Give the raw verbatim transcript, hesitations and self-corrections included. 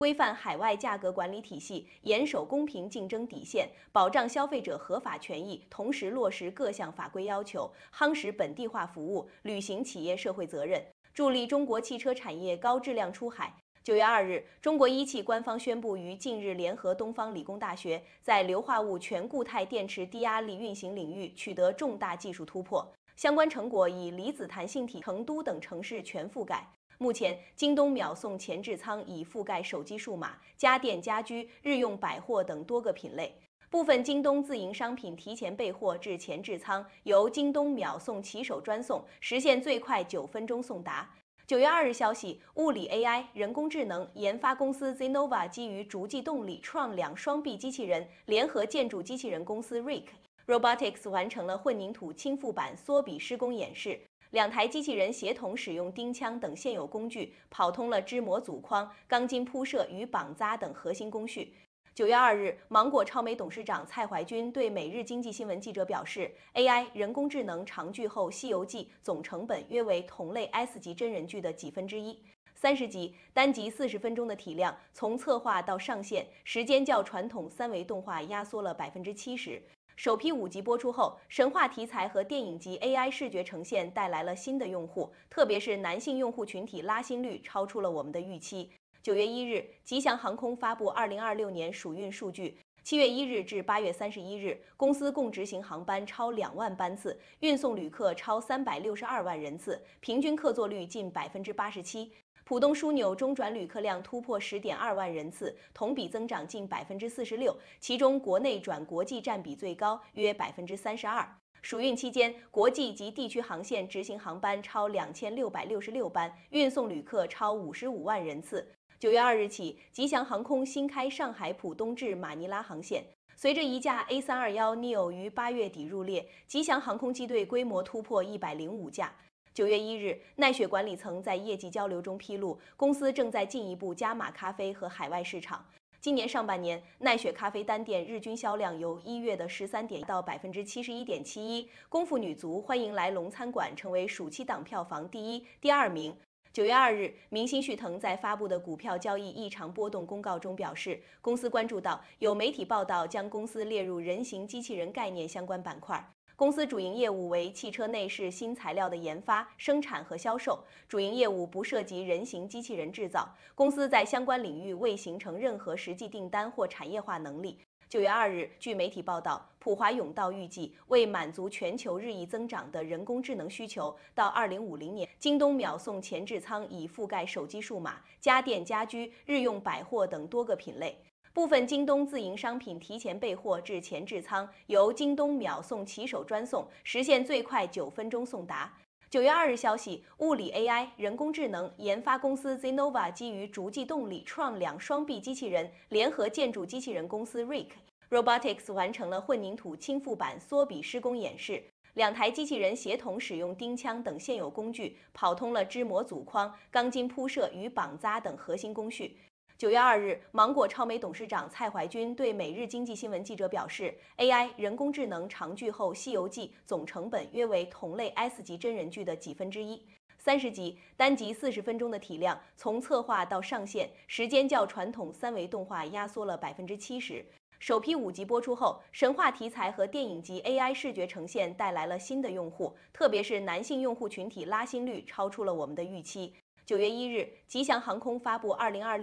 规范海外价格管理体系，严守公平竞争底线，保障消费者合法权益，同时落实各项法规要求，夯实本地化服务，履行企业社会责任，助力中国汽车产业高质量出海。九月二日，中国一汽官方宣布，于近日联合东方理工大学，在硫化物全固态电池低压力运行领域取得重大技术突破，相关成果以离子弹性体成都等城市全覆盖。目前，京东秒送前置仓已覆盖手机数码、家电家居、日用百货等多个品类。部分京东自营商品提前备货至前置仓，由京东秒送骑手专送，实现最快九分钟送达。九月二日消息，物理 A I 人工智能研发公司 Zenova 基于逐迹动力创两双臂机器人，联合建筑机器人公司 Rick Robotics 完成了混凝土倾覆板缩比施工演示。两台机器人协同使用钉枪等现有工具，跑通了支模组框、钢筋铺设与绑扎等核心工序。九月二日，芒果超媒董事长蔡怀君对每日经济新闻记者表示 ，A I 人工智能长剧后，《西游记》总成本约为同类 S 级真人剧的几分之一。三十集，单集四十分钟的体量，从策划到上线，时间较传统三维动画压缩了百分之七十。首批五集播出后，神话题材和电影级 A I 视觉呈现带来了新的用户，特别是男性用户群体拉新率超出了我们的预期。九月一日，吉祥航空发布二零二六年暑运数据。七月一日至八月三十一日，公司共执行航班超两万班次，运送旅客超三百六十二万人次，平均客座率近百分之八十七。浦东枢纽中转旅客量突破十点二万人次，同比增长近百分之四十六，其中国内转国际占比最高，约百分之三十二。暑运期间，国际及地区航线执行航班超两千六百六十六班，运送旅客超五十五万人次。九月二日起，吉祥航空新开上海浦东至马尼拉航线。随着一架 A 三二一 neo 于八月底入列，吉祥航空机队规模突破一百零五架。九月一日，奈雪管理层在业绩交流中披露，公司正在进一步加码咖啡和海外市场。今年上半年，奈雪咖啡单店日均销量由一月的十三点到百分之七十一点七一。功夫女足欢迎来龙餐馆成为暑期档票房第一、第二名。九月二日，明星旭腾在发布的股票交易异常波动公告中表示，公司关注到有媒体报道将公司列入人形机器人概念相关板块。公司主营业务为汽车内饰新材料的研发、生产和销售，主营业务不涉及人形机器人制造。公司在相关领域未形成任何实际订单或产业化能力。九月二日，据媒体报道，普华永道预计为满足全球日益增长的人工智能需求，到二零五零年，京东秒送前置仓已覆盖手机数码、家电家居、日用百货等多个品类。部分京东自营商品提前备货至前置仓，由京东秒送骑手专送，实现最快九分钟送达。九月二日消息，物理 A I 人工智能研发公司 Zenova 基于逐迹动力创两双臂机器人，联合建筑机器人公司 Rick Robotics 完成了混凝土倾覆板缩比施工演示。两台机器人协同使用钉枪等现有工具，跑通了支模组框、钢筋铺设与绑扎等核心工序。九月二日，芒果超媒董事长蔡怀君对每日经济新闻记者表示 ，A I 人工智能长剧后，《西游记》总成本约为同类 S 级真人剧的几分之一。三十集，单集四十分钟的体量，从策划到上线，时间较传统三维动画压缩了百分之七十。首批五集播出后，神话题材和电影级 A I 视觉呈现带来了新的用户，特别是男性用户群体拉新率超出了我们的预期。九月一日，吉祥航空发布二零二六